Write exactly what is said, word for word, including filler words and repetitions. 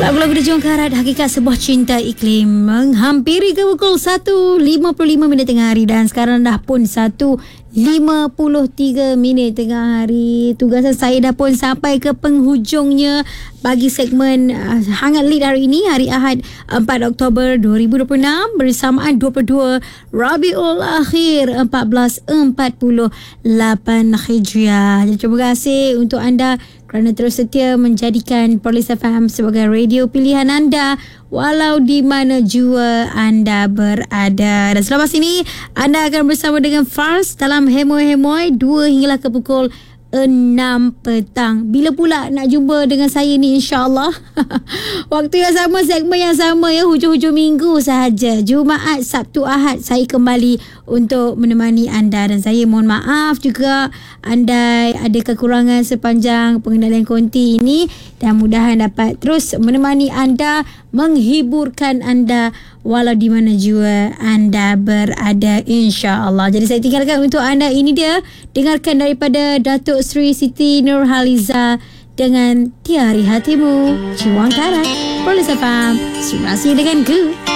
Lagu-lagu di Juang Karat, hakikat sebuah cinta iklim, menghampiri ke pukul satu lima puluh lima minit tengah hari, dan sekarang dah pun satu lima puluh tiga minit tengah hari. Tugasan saya dah pun sampai ke penghujungnya bagi segmen uh, Hangat Lead hari ini, hari Ahad empat Oktober dua ribu dua puluh enam, bersamaan dua puluh dua Rabiul Akhir seribu empat ratus empat puluh lapan Hijriah. Jadi terima kasih untuk anda kerana terus setia menjadikan Police F M sebagai radio pilihan anda walau di mana jua anda berada. Dan selepas ini anda akan bersama dengan Fars dalam Hemoy-Hemoy dua hinggalah ke pukul enam petang. Bila pula nak jumpa dengan saya ni, insyaAllah waktu yang sama, segmen yang sama ya, hujung-hujung minggu sahaja, Jumaat, Sabtu, Ahad, saya kembali untuk menemani anda. Dan saya mohon maaf juga anda ada kekurangan sepanjang pengendalian konti ini, dan mudahan dapat terus menemani anda, menghiburkan anda walau di mana jua anda berada, insya-Allah. Jadi saya tinggalkan untuk anda, ini dia, dengarkan daripada Datuk Seri Siti Nurhaliza dengan Tiari Hatimu, Juang Karat, Police F M, Surasi dengan Good.